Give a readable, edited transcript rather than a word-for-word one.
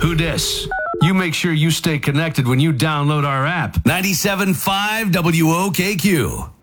Who dis? You make sure you stay connected when you download our app. 97.5 WOKQ.